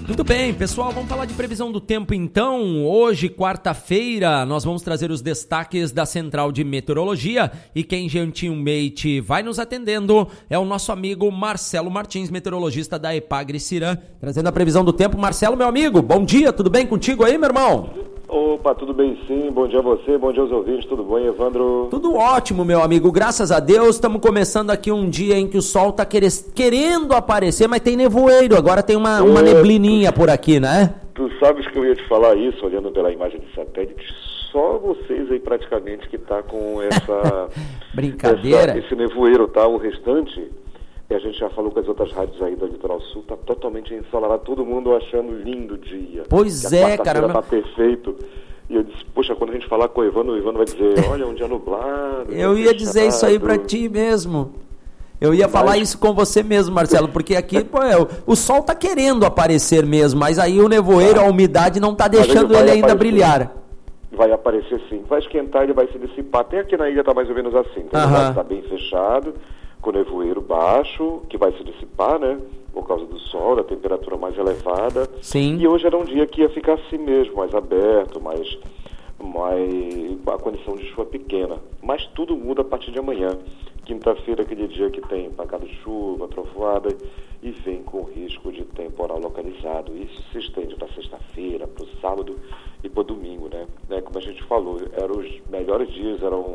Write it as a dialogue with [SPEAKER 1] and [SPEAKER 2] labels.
[SPEAKER 1] Muito bem, pessoal, vamos falar de previsão do tempo então. Hoje, quarta-feira, nós vamos trazer os destaques da Central de Meteorologia e quem gentilmente vai nos atendendo é o nosso amigo Marcelo Martins, meteorologista da Epagre-Cirã, trazendo a previsão do tempo. Marcelo, meu amigo, bom dia, tudo bem contigo aí, meu irmão?
[SPEAKER 2] Opa, tudo bem sim, bom dia a você, bom dia aos ouvintes, tudo bom, Evandro?
[SPEAKER 1] Tudo ótimo, meu amigo, graças a Deus. Estamos começando aqui um dia em que o sol está querendo aparecer, mas tem nevoeiro, agora tem uma neblininha por aqui, né?
[SPEAKER 2] Tu sabes que eu ia te falar isso, olhando pela imagem de satélite, só vocês aí praticamente que tá com essa...
[SPEAKER 1] Brincadeira.
[SPEAKER 2] Esse nevoeiro, tá? O restante, e a gente já falou com as outras rádios aí do Litoral Sul, tá totalmente ensolarado, todo mundo achando lindo o dia.
[SPEAKER 1] Pois é, cara.
[SPEAKER 2] Tá perfeito. E eu disse, poxa, quando a gente falar com o Evandro vai dizer, olha, um dia nublado.
[SPEAKER 1] Eu ia dizer isso aí pra ti mesmo. Eu ia falar isso com você mesmo, Marcelo, porque aqui o sol tá querendo aparecer mesmo, mas aí o nevoeiro, a umidade não tá deixando ele ainda brilhar.
[SPEAKER 2] Vai aparecer sim, vai esquentar, ele vai se dissipar. Até aqui na ilha tá mais ou menos assim, então o lugar tá bem fechado, com o nevoeiro baixo, que vai se dissipar, né? Por causa do sol, da temperatura mais elevada.
[SPEAKER 1] Sim.
[SPEAKER 2] E hoje era um dia que ia ficar assim mesmo, mais aberto, mais a condição de chuva pequena. Mas tudo muda a partir de amanhã. Quinta-feira, aquele dia que tem pancada de chuva, trovoada, e vem com risco de temporal localizado. Isso se estende para sexta-feira, para o sábado e para o domingo, né? Como a gente falou, eram os melhores dias, eram